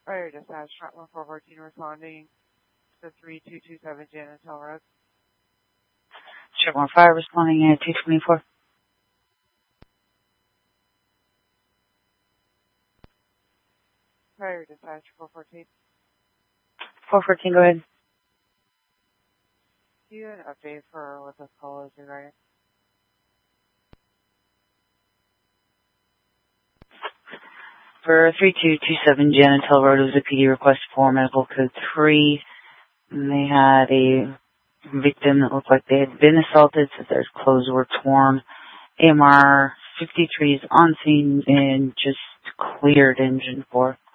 Fire dispatch, Trot 1414 responding to 3227 Janitel Road. Chevron Fire responding at 224. Fire dispatch, 414. 414, go ahead. Do you have an update for what this call is regarding? For 3227 Janitel Road, it was a PD request for medical code 3. And they had a victim that looked like they had been assaulted, so their clothes were torn. AMR 53 is on scene and just cleared engine 4.